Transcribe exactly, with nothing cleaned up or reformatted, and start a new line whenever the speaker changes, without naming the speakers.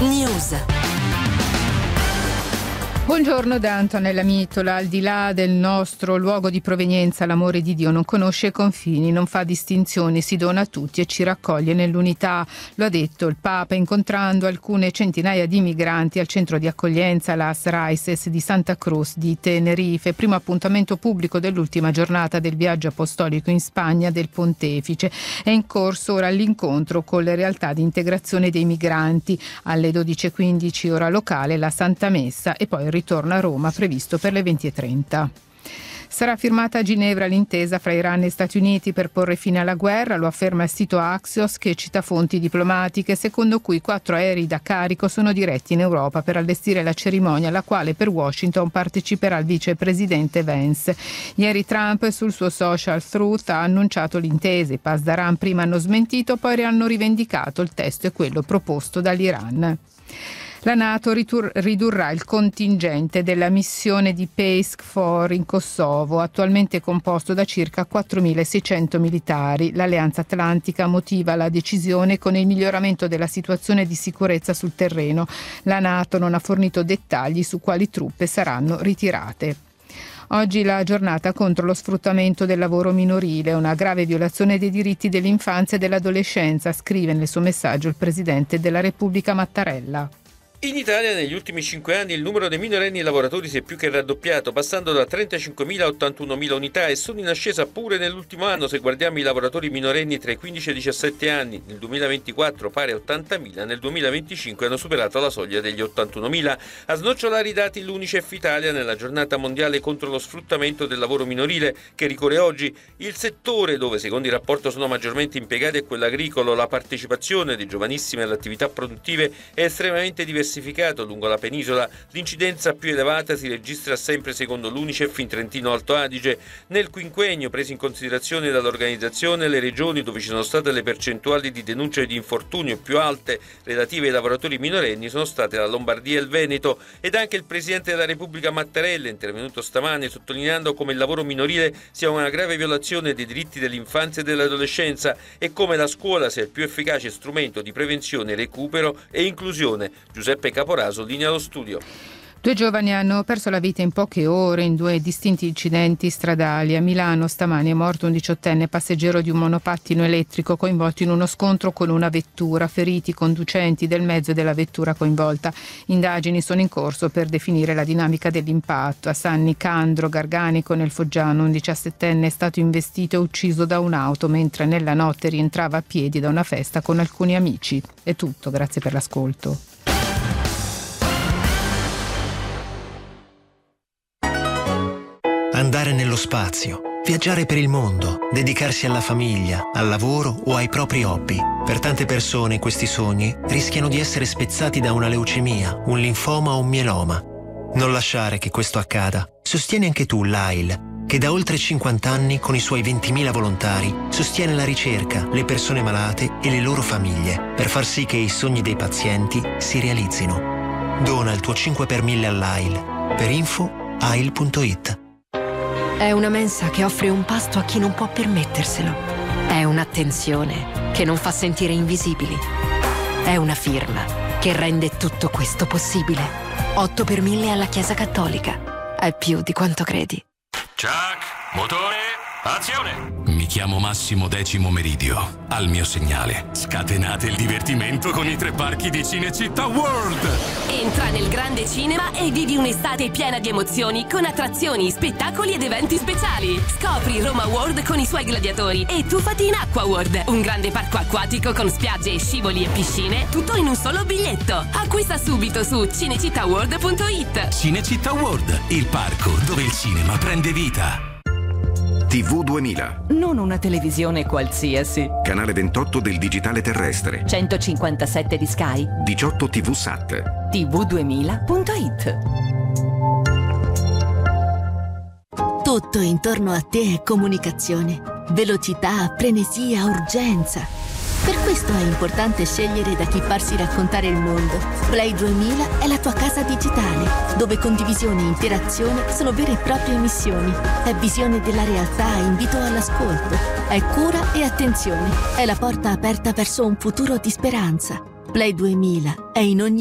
News.
Buongiorno da Antonella Mitola. Al di là del nostro luogo di provenienza, l'amore di Dio non conosce confini, non fa distinzioni, si dona a tutti e ci raccoglie nell'unità. Lo ha detto il Papa incontrando alcune centinaia di migranti al centro di accoglienza Las Raices di Santa Cruz di Tenerife, primo appuntamento pubblico dell'ultima giornata del viaggio apostolico in Spagna del Pontefice. È in corso ora l'incontro con le realtà di integrazione dei migranti. Alle dodici e quindici ora locale la Santa Messa e poi il ritorno a Roma previsto per le venti e trenta. Sarà firmata a Ginevra l'intesa fra Iran e Stati Uniti per porre fine alla guerra, lo afferma il sito Axios, che cita fonti diplomatiche, secondo cui quattro aerei da carico sono diretti in Europa per allestire la cerimonia alla quale per Washington parteciperà il vicepresidente Vance. Ieri Trump sul suo social Truth ha annunciato l'intesa. I Pasdaran prima hanno smentito, poi hanno rivendicato. Il testo è quello proposto dall'Iran. La NATO ridurrà il contingente della missione di PESC quattro in Kosovo, attualmente composto da circa quattromilaseicento militari. L'Alleanza Atlantica motiva la decisione con il miglioramento della situazione di sicurezza sul terreno. La NATO non ha fornito dettagli su quali truppe saranno ritirate. Oggi la giornata contro lo sfruttamento del lavoro minorile, una grave violazione dei diritti dell'infanzia e dell'adolescenza, scrive nel suo messaggio il Presidente della Repubblica Mattarella.
In Italia negli ultimi cinque anni il numero dei minorenni lavoratori si è più che raddoppiato, passando da trentacinquemila a ottantunomila unità, e sono in ascesa pure nell'ultimo anno se guardiamo i lavoratori minorenni tra i quindici e i diciassette anni. Nel duemilaventiquattro pari a ottantamila, nel duemilaventicinque hanno superato la soglia degli ottantunomila. A snocciolare i dati l'Unicef Italia nella giornata mondiale contro lo sfruttamento del lavoro minorile che ricorre oggi. Il settore dove secondo il rapporto sono maggiormente impiegati è quello agricolo. La partecipazione dei giovanissimi alle attività produttive è estremamente diversificata lungo la penisola. L'incidenza più elevata si registra sempre secondo l'Unicef in Trentino Alto Adige. Nel quinquennio presi in considerazione dall'organizzazione, le regioni dove ci sono state le percentuali di denuncia e di infortunio più alte relative ai lavoratori minorenni sono state la Lombardia e il Veneto. Ed anche il Presidente della Repubblica Mattarella è intervenuto stamane sottolineando come il lavoro minorile sia una grave violazione dei diritti dell'infanzia e dell'adolescenza e come la scuola sia il più efficace strumento di prevenzione, recupero e inclusione. Giuseppe Caporaso, linea allo studio.
Due giovani hanno perso la vita in poche ore in due distinti incidenti stradali. A Milano stamani è morto un diciottenne passeggero di un monopattino elettrico coinvolto in uno scontro con una vettura, feriti i conducenti del mezzo e della vettura coinvolta. Indagini sono in corso per definire la dinamica dell'impatto. A San Nicandro Garganico nel Foggiano un diciassettenne è stato investito e ucciso da un'auto mentre nella notte rientrava a piedi da una festa con alcuni amici. È tutto, grazie per l'ascolto.
Andare nello spazio, viaggiare per il mondo, dedicarsi alla famiglia, al lavoro o ai propri hobby. Per tante persone questi sogni rischiano di essere spezzati da una leucemia, un linfoma o un mieloma. Non lasciare che questo accada. Sostieni anche tu l'A I L, che da oltre cinquanta anni con i suoi ventimila volontari sostiene la ricerca, le persone malate e le loro famiglie per far sì che i sogni dei pazienti si realizzino. Dona il tuo cinque per mille all'A I L. Per info A I L punto it.
È una mensa che offre un pasto a chi non può permetterselo. È un'attenzione che non fa sentire invisibili. È una firma che rende tutto questo possibile. otto per mille alla Chiesa Cattolica. È più di quanto credi.
Chuck, motore, azione! Mi chiamo Massimo Decimo Meridio. Al mio segnale, scatenate il divertimento con i tre parchi di Cinecittà World!
Entra nel grande cinema e vivi un'estate piena di emozioni con attrazioni, spettacoli ed eventi speciali. Scopri Roma World con i suoi gladiatori e tuffati in Acqua World, un grande parco acquatico con spiagge, scivoli e piscine, tutto in un solo biglietto. Acquista subito su cinecittà world punto it.
Cinecittà World, il parco dove il cinema prende vita.
tivù duemila.
Non una televisione qualsiasi.
Canale ventotto del digitale terrestre.
centocinquantasette di Sky.
diciotto tivù Sat.
tivù duemila punto it.
Tutto intorno a te è comunicazione, velocità, frenesia, urgenza. Per questo è importante scegliere da chi farsi raccontare il mondo. Play duemila è la tua casa digitale, dove condivisione e interazione sono vere e proprie missioni. È visione della realtà e invito all'ascolto. È cura e attenzione. È la porta aperta verso un futuro di speranza. Play duemila è in ogni